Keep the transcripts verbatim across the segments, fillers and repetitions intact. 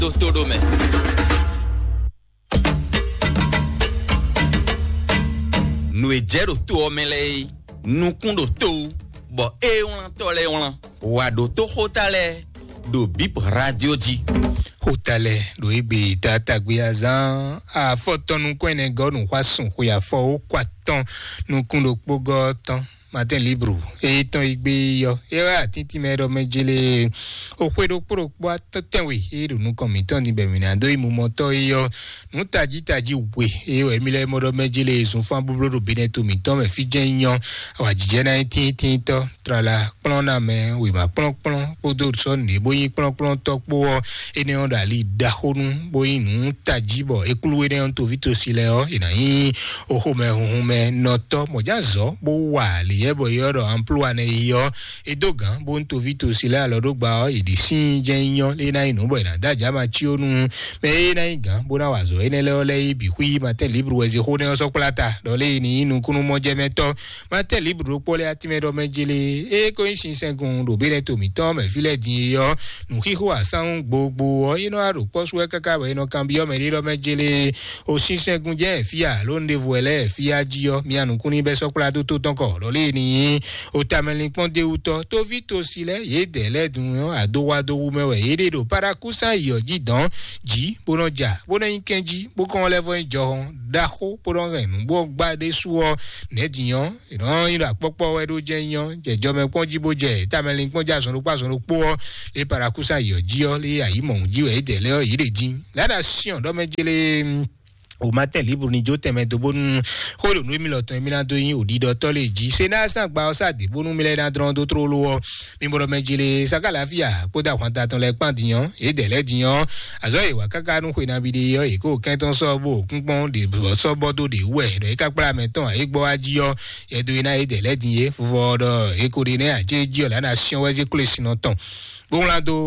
Dotoro me. Nu ejero to omele, nu kundo to, bo e on tole on, wa do to hotale, do bip radio ji. Hotale, do ebe tata gbiazan, a foto nu kwene go nu wasun kuya fo kwaton, nu kundo pogo ton. Matin libre et ton igbe yo era tinti mero mejele okwedo poro kwa totenwe e nu komiton ni bemina do imumoto yo nu taji taji we e o emile moro mejele sun fan bublo do beneto mi ton me fi jenyan awa jije na tin tin to trala plona me we ma plon plon podo so ni boyin plon plon to po ene on dali da honu boyin nu taji bo ekuluwe ne on to vito sile o ina yin o home home no to mojazo bo wali yebo yoro emploi ne yo edogan bon to vito sila alodogba edisin jenyan le na inu bo ina daja ma chi onu me na igan bona wazo enele ole ibi hui mate libre wezi hone osokulata dole ni inu kunu moje meto mate libre pole atimedo mejele e ko yin sengun do bere to mi to me file din yo nu hiho asan gbogbo o ino aro posu e kaka we no cambio me ro mejele o sin sengun je fia lo ndevu ele fia jio mi anu kuni be sokulata to tonko dole ni o tamelin pon de uto to vito sile ye dele dun adowa do mewe ede do parakusa yo jidan ji bonoja bona inkenji bo kon levo njo daho poron renu bo gba de suo nediyan iran ira popo we do jeyan jejo me pon jibo je tamelin pon ja son pa son po le parakusa yo ji o le ayi mo ji we dele o ide jin la nation do mejele o matin libre ni jo teme do bonu holo nu mi loton mi na do yin odido to le ji se na san gba o sa de bonu mi le na dron do tro lo mi mo mejile saka lafia poda wan ta ton le pandiyan e de le diyan azo iwa kaka nu ko na bi de yo e ko ken ton so bo kunpon de so bodo de we de ka pra meton e gbo ajiyo e do ina e de le diye fodo e ko de ne aje ji o la nation we je kule sinon ton bon la do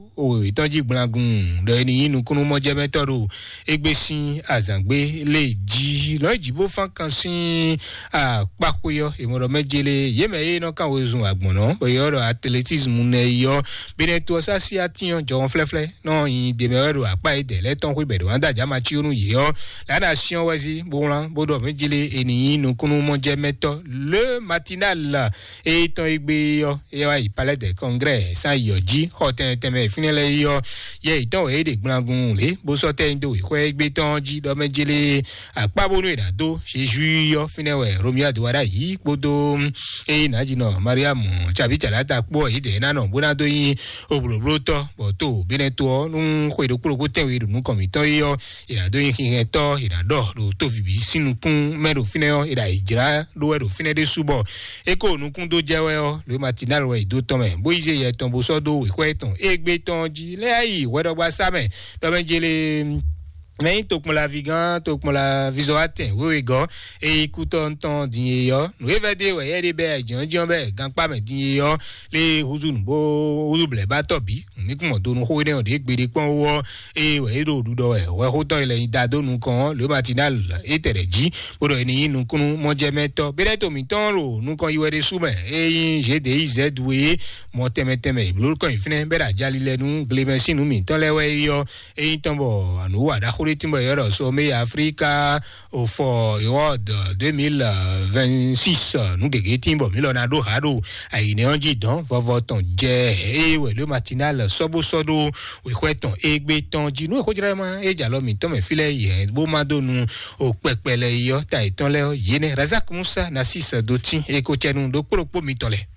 o itanji gblangun de ni inu kunu moje metoro egbesin azangbe le ji lo jibo fan kan sin a pakoyo imoro mejele yeme ye no kan wezun agbona bo yoro athleticism ne yo bineto sasi atiyan jo flefle no yin de mero apa ide le ton kwe bedo anda jama chi orun ye yo la nation wezi bon la bodo mejele eni inu kunu moje meto le matinal e ton egbe yo e wa palais de congrès san yo ji hoten teme finele yo ye iton e de gblangun le bo so te ndo ikwe gbe ton ji do mejele apabonu idado se ju yo finewe romia duwara yi podo e na ji no mariam chabi chalata po e de na no bona do yin obrobro to bo to bineto nu kwedo kuro te we nu komito yo ira do yin hin to ira do do to vibi sinu kun mero fineo ira ijira do we do fine de subo e ko nu kun do jewe o le matinal we do to me bo ise ye ton bo so do ikwe ton egbe ton ji le ayi wedo gba same do mejele mais to comme la vigan to comme la visoate oui oui go et écoute ton din yo nous evade we ye de be jan jan be gan pa me din yo le huzun bo huzuble ba tobi ni kun do nu ho de de gbe de pon wo e we do du do we we ho to ile da do nu kan le matinal e tereji bo do ni nu kun mo je meto be to mi ton ro nu kan iwe de sume e je de z we mo teme teme blu kan ifine be da jali le nu glemensi nu mi ton le we yo e ton bo anu wa da timbo yoro sommet Africa au for award deux mille vingt-six nous gege timbo milonado hado aine onji don vovoton je e we le matinal sobo sodo we kweton egbe ton ji nu ko jira ma e jalo mi to me file ye bo madonu o pepele yo ta iton le yene Razak Musa Nasis Doti e ko chenu do propo mi tole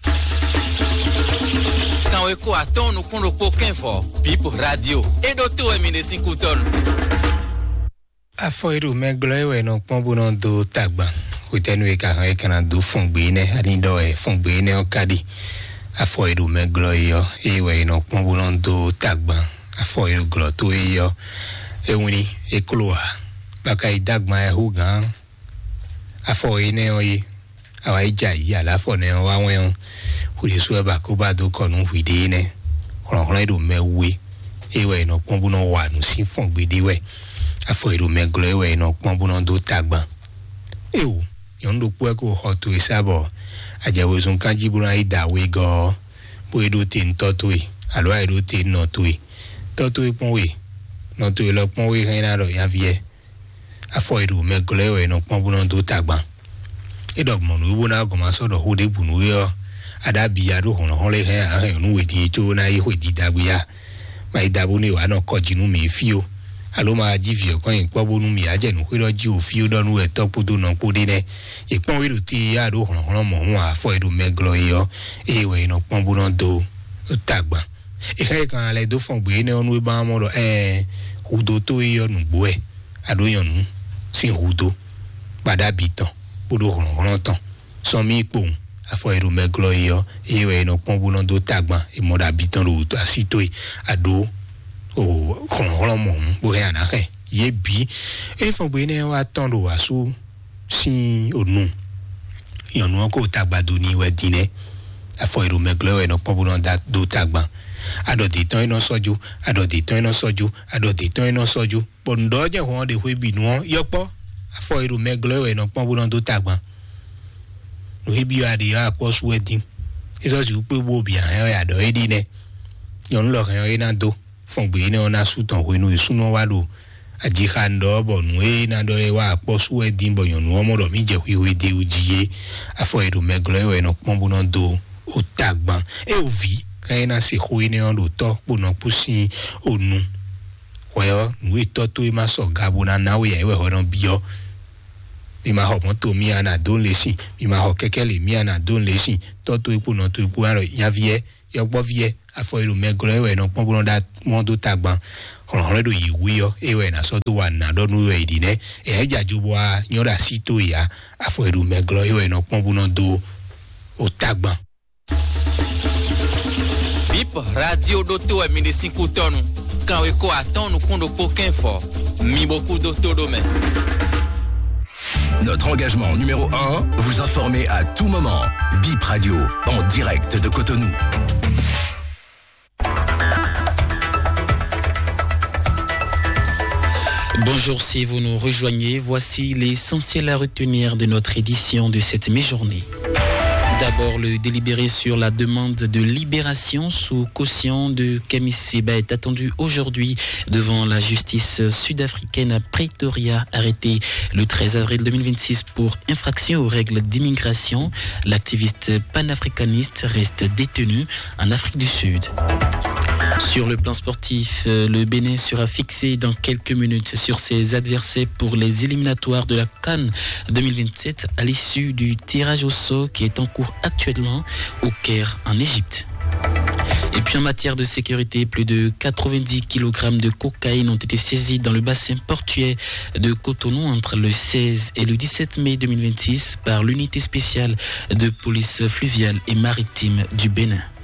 Quand we ko aton no kun ro po kenfo Bip radio e do to e mine cinco ton afo iru meglo we no pon bono do tagba ko tenu e ka han e kana do fungbe ne ani do e fungbe ne o kadi afo iru meglo yo e we no pon bono do tagba afo iru glo to e yo e woni e kloa baka idagma e hugan afo ine o yi awa ija yi ala fo ne wa wen uri so ba ko ba do ko nu hwide ne ron ron do mewe e we no pon bono wa nu si fungbe de we afo iru meglo we no pon bono do tagba e o yon do po ko hoto isabo ajawe sun kanji bura ida we go bo edo tin to to e alo edo tin no to e toto e pon we no to lo pon we kan na ro ya vie afọ iru me gole we no pon bu no do tagban e dog mo no bu na go ma so do ho de bu no yo ada bi ya do ho no le kan a han no we di cho na yi ho di dagbe ya mai dabu ni wa no ko jinu mi fio alo ma ji fio ko yin po bo nu mi aje nu ko ji o fio do nu e to po do no po de ne e pon we do ti ya do ho no mo mo afọ iru me glo yo e we no pon bu no do tagban e kai kan ale do fon gbe ne onu e ba mo do eh hudo to yo nu gbo e ado yan nu sin hudo pada bitan podo ron ron tan so mi po afọ iru me glo yo e we no pon bu no do tagban e mo da bitan ro asito e ado o ron ron mo bo ya na ke ye bi e fon gbe ne wa tan ro asu sin onu yan nu ko tagbado ni we dine afọ iru me glo e no pon bu no da do tagban adodi ton ino soju adodi ton ino soju adodi ton ino soju bondo je won de we bi nu yopo afọ iru me glo e no pon bu no do tagban no hebi ade ya po wedding eso ju pe bo bi an ya do edi ne yon lo kan yo na do fun gbe ni ona su ton we nu isuno wa do aji kan do bo nu e na do e wa po wedding bo yon nu omo do mi je we we de ujiye afọ iru me glo e no pon bu no do o tagban e o vi kaina se khoine on do to bono pusi onu oyo nu to to e ma so gabo na na we e we ho ran bio mi ma ho moto mi ana don lesin mi ma ho kekele mi ana don lesin to to ipo no to ipo aro ya vie yo gbo vie afọ iru me glo e we no pon bono da won do tagban ron ron do yi wi yo e we na so to wa na do nu we di ne e ja jobo a nyora si to ya afọ iru me glo e we no pon bono do o tagban. Bip radio doto e mini cinco tonu. Quand we ko aton nous kondo pokin fort. Mi beaucoup doto domaine. Notre engagement numéro un, vous informer à tout moment. Bip Radio, en direct de Cotonou. Bonjour, si vous nous rejoignez, voici l'essentiel à retenir de notre édition de cette mi-journée. D'abord, le délibéré sur la demande de libération sous caution de Kemi Seba est attendu aujourd'hui devant la justice sud-africaine à Pretoria, arrêté le treize avril deux mille vingt-six pour infraction aux règles d'immigration. L'activiste panafricaniste reste détenu en Afrique du Sud. Sur le plan sportif, le Bénin sera fixé dans quelques minutes sur ses adversaires pour les éliminatoires de la CAN deux mille vingt-sept à l'issue du tirage au sort qui est en cours actuellement au Caire en Égypte. Et puis en matière de sécurité, plus de quatre-vingt-dix kilogrammes de cocaïne ont été saisis dans le bassin portuaire de Cotonou entre le seize et le dix-sept mai deux mille vingt-six par l'unité spéciale de police fluviale et maritime du Bénin.